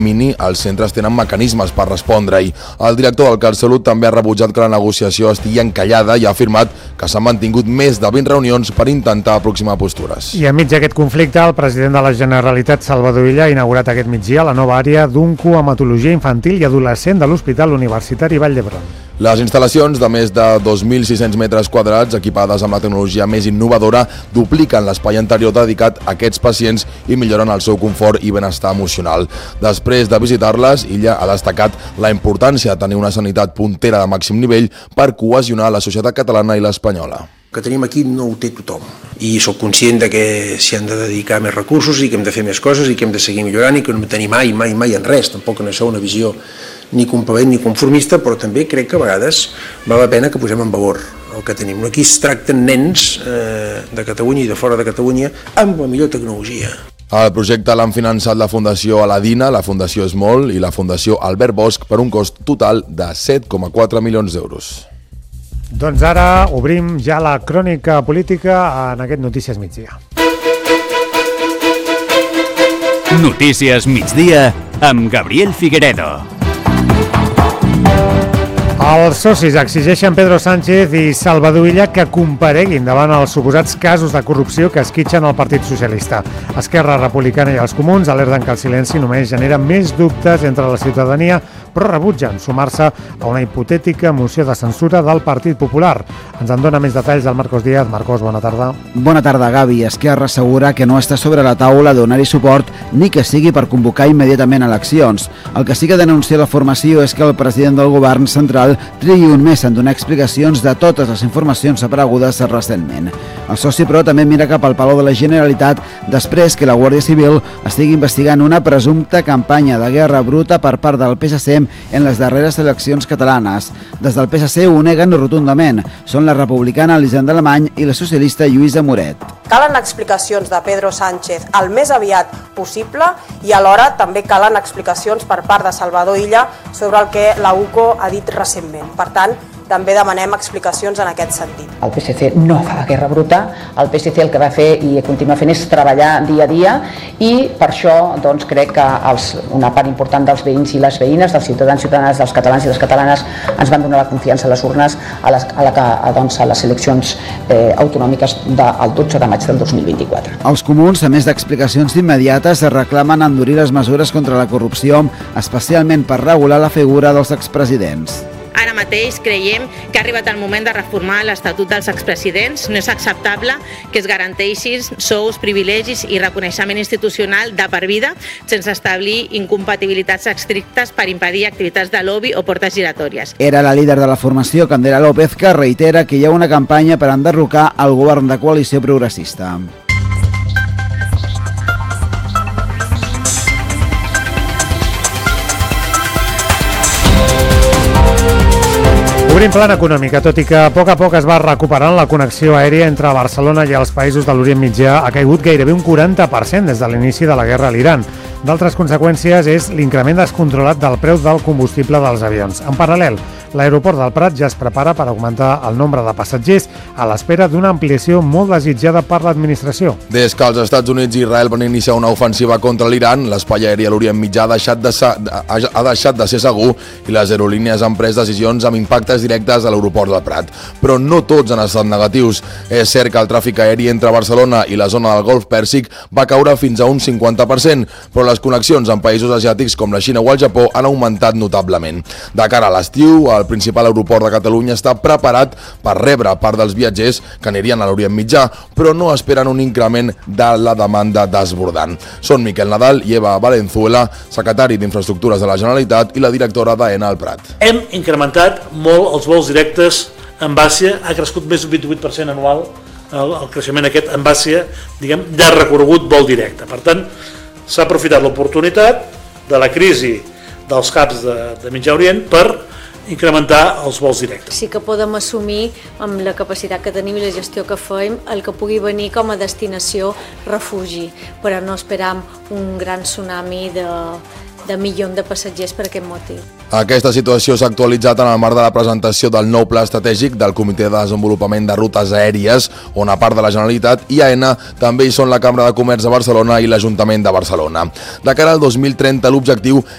els centres tenen mecanismes per respondre-hi. El director del CatSalut també ha rebutjat que la negociació estigui encallada i ha afirmat que s'han mantingut més de 20 reunions per intentar aproximar postures. I enmig d'aquest conflicte, el president de la Generalitat, Salvador Illa, ha inaugurat aquest migdia la nova àrea d'oncohematologia infantil i adolescent de l'Hospital Universitari Vall d'Hebron. Les instal·lacions de més de 2.600 metres quadrats, equipades amb la tecnologia més innovadora, dupliquen l'espai anterior dedicat a aquests pacients i milloren el seu confort i benestar emocional. Després de visitar-les, Illa ha destacat la importància de tenir una sanitat puntera de màxim nivell per cohesionar la societat catalana i l'espanyola. Que tenim aquí no ho té tothom i sóc conscient de que s'hi han de dedicar més recursos i que hem de fer més coses i que hem de seguir millorant i que no hem de tenir mai en res, tampoc en això una visió ni complaent ni conformista, però també crec que a vegades val la pena que posem en valor el que tenim. Aquí es tracten nens de Catalunya i de fora de Catalunya amb la millor tecnologia. El projecte l'han finançat la Fundació Aladina, la Fundació Esmol i la Fundació Albert Bosch per un cost total de 7,4 milions d'euros. Doncs ara obrim ja la crònica política en aquest Notícies Migdia. Notícies Migdia amb Gabriel Figueredo. Els socis exigeixen Pedro Sánchez i Salvador Illa que compareguin davant els suposats casos de corrupció que esquitxen el Partit Socialista. Esquerra Republicana i els Comuns alerten que el silenci només genera més dubtes entre la ciutadania, però rebutgen sumar-se a una hipotètica moció de censura del Partit Popular. Ens en dona més detalls el Marcos Díaz. Marcos, bona tarda. Bona tarda, Gavi. Esquerra assegura que no està sobre la taula donar-hi suport ni que sigui per convocar immediatament eleccions. El que sí que denuncia la formació és que el president del govern central triï un mes en donar explicacions de totes les informacions aparegudes recentment. El soci, però, també mira cap al Palau de la Generalitat després que la Guàrdia Civil estigui investigant una presumpta campanya de guerra bruta per part del PSC en les darreres eleccions catalanes. Des del PSC ho neguen rotundament. Són la republicana Elisenda Alemany i la socialista Lluïsa Moret. Calen explicacions de Pedro Sánchez el més aviat possible i alhora també calen explicacions per part de Salvador Illa sobre el que la UCO ha dit recentment. Per tant, també demanem explicacions en aquest sentit. El PSC no fa la guerra bruta, el PSC el que va fer i continua fent és treballar dia a dia i per això doncs, crec que una part important dels veïns i les veïnes, dels ciutadans i ciutadanes, dels catalans i les catalanes ens van donar la confiança a les urnes a les eleccions autonòmiques del 12 de maig del 2024. Els comuns, a més d'explicacions immediates, reclamen endurir les mesures contra la corrupció, especialment per regular la figura dels expresidents. Ara mateix creiem que ha arribat el moment de reformar l'Estatut dels expresidents. No és acceptable que es garanteixin sous, privilegis i reconeixement institucional de per vida sense establir incompatibilitats estrictes per impedir activitats de lobby o portes giratòries. Era la líder de la formació, Candela López, que reitera que hi ha una campanya per enderrocar el govern de coalició progressista. Obrim plana econòmica, tot i que a poc es va recuperant la connexió aèria entre Barcelona i els països de l'Orient Mitjà, ha caigut gairebé un 40% des de l'inici de la guerra a l'Iran. D'altres conseqüències és l'increment descontrolat del preu del combustible dels avions. En paral·lel, l'aeroport del Prat ja es prepara per augmentar el nombre de passatgers a l'espera d'una ampliació molt desitjada per l'administració. Des que els Estats Units i Israel van iniciar una ofensiva contra l'Iran, l'espai aeri a l'Orient Mitjà ha deixat de ser segur i les aerolínies han pres decisions amb impactes directes a l'aeroport del Prat. Però no tots han estat negatius. És cert que el tràfic aeri entre Barcelona i la zona del Golf Pèrsic va caure fins a un 50%, però les connexions amb països asiàtics com la Xina o el Japó han augmentat notablement. De cara a l'estiu, el principal aeroport de Catalunya està preparat per rebre part dels viatgers que anirien a l'Orient Mitjà, però no esperen un increment de la demanda desbordant. Són Miquel Nadal i Eva Valenzuela, secretari d'Infraestructures de la Generalitat i la directora d'AENA al Prat. Hem incrementat molt els vols directes amb Àsia, ha crescut més d'un 28% anual el creixement aquest amb Àsia, diguem, de recorregut vol directe. Per tant, s'ha aprofitat l'oportunitat de la crisi dels hubs de Mitjà Orient per incrementar els vols directes. Sí que podem assumir amb la capacitat que tenim i la gestió que fem el que pugui venir com a destinació refugi, però no esperam un gran tsunami de milions de passatgers per aquest motiu. Aquesta situació s'ha actualitzat en el marc de la presentació del nou pla estratègic del Comitè de Desenvolupament de Rutes Aèries, on a part de la Generalitat i AENA també hi són la Cambra de Comerç de Barcelona i l'Ajuntament de Barcelona. De cara al 2030 l'objectiu